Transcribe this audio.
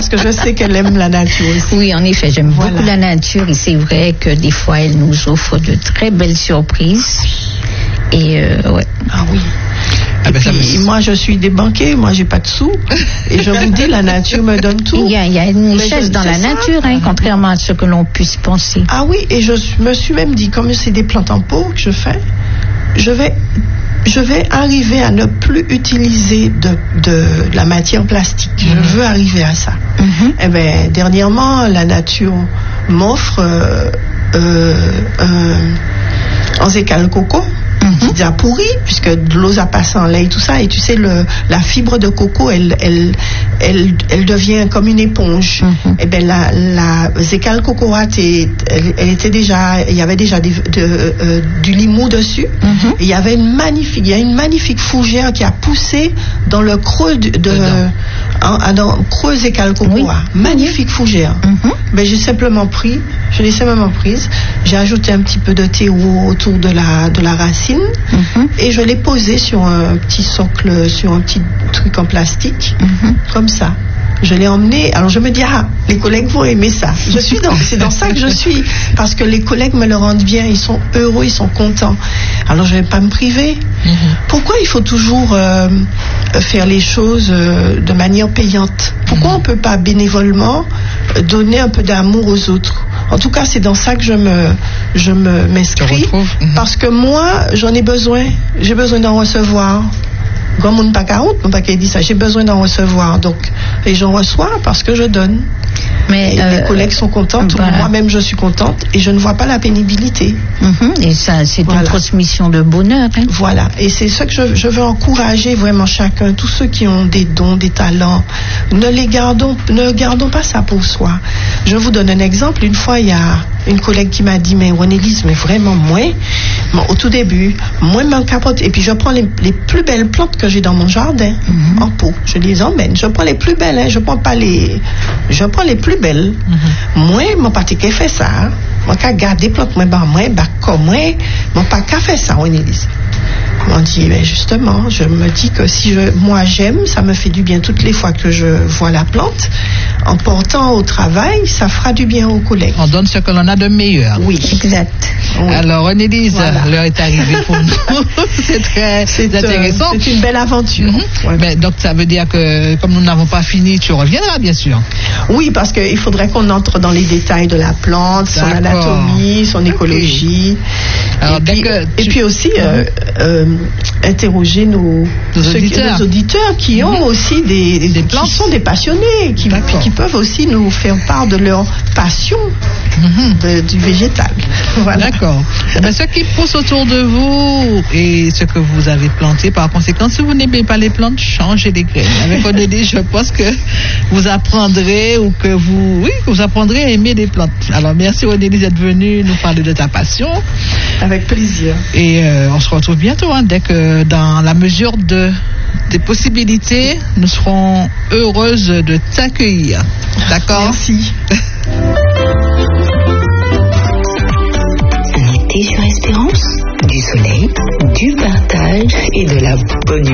parce que je sais qu'elle aime la nature aussi. Oui, en effet, j'aime beaucoup la nature et c'est vrai que des fois, elle nous offre de très belles surprises. Et ouais. Ah oui. Et puis, moi, je suis débanquée, moi, j'ai pas de sous. Et je vous dis, la nature me donne tout. Il y a une richesse dans la nature, contrairement à ce que l'on puisse penser. Ah oui, et je me suis même dit, comme c'est des plantes en pot que je fais, je vais arriver à ne plus utiliser de la matière plastique. Je veux arriver à ça. Et bien, dernièrement, la nature m'offre un zécal coco qui est déjà pourri, puisque de l'eau a passé en lait et tout ça, et tu sais, la fibre de coco, elle devient comme une éponge. Et bien, la zécal cocoa, elle était déjà, il y avait déjà du limou dessus, et il y a une magnifique fougère qui a poussé dans le creux dans le creux zécal cocoa. Oui. Magnifique fougère. Ben, j'ai simplement prise, j'ai ajouté un petit peu de terreau autour de la racine, et je l'ai posé sur un petit socle, sur un petit truc en plastique, comme ça. Je l'ai emmené, alors je me dis, les collègues vont aimer ça. C'est dans ça que je suis, parce que les collègues me le rendent bien, ils sont heureux, ils sont contents. Alors je ne vais pas me priver. Pourquoi il faut toujours faire les choses de manière payante? Pourquoi on ne peut pas bénévolement donner un peu d'amour aux autres? En tout cas, c'est dans ça que je m'inscris, parce que moi, j'en ai besoin. J'ai besoin d'en recevoir. Comme mon paquet dit ça, j'ai besoin d'en recevoir. Donc, et j'en reçois parce que je donne. Mais les collègues sont contentes, moi-même je suis contente, et je ne vois pas la pénibilité. Et ça, c'est une transmission de bonheur. Voilà, et c'est ça que je veux encourager vraiment chacun, tous ceux qui ont des dons, des talents, ne gardons pas ça pour soi. Je vous donne un exemple. Une fois, il y a une collègue qui m'a dit, mais René-Lise, mais vraiment, moi, au tout début, moi, je capote, et puis je prends les plus belles plantes que j'ai dans mon jardin, en pot, je les emmène, je prends les plus belles, je prends les plus belles. Moi, mon pas qu'à fait ça, moi, qu'à garder plantes, comme moi, mon pas qu'à faire ça, René-Lise. On dit, mais justement, je me dis que si moi j'aime, ça me fait du bien toutes les fois que je vois la plante. En portant au travail, ça fera du bien aux collègues. On donne ce que l'on a de meilleur. Oui, exact. Oui. Alors, René-Lise, l'heure est arrivée pour nous. C'est très intéressant. C'est une belle aventure. Mais, donc, ça veut dire que, comme nous n'avons pas fini, tu reviendras, bien sûr. Oui, parce qu'il faudrait qu'on entre dans les détails de la plante, son anatomie, son écologie. Alors, et puis aussi, interroger nos auditeurs qui ont aussi des plantes, qui sont des passionnés, qui peuvent aussi nous faire part de leur passion du végétal. Voilà. D'accord. Ce qui pousse autour de vous et ce que vous avez planté, par conséquent, si vous n'aimez pas les plantes, changez les graines. Avec René, je pense que vous apprendrez vous apprendrez à aimer les plantes. Alors, merci René d'être venu nous parler de ta passion. Avec plaisir. Et on se retrouve bientôt, dès que dans la mesure des possibilités, nous serons heureuses de t'accueillir. D'accord? Merci. Un été sur Espérance, du soleil, du partage et de la bonne humeur.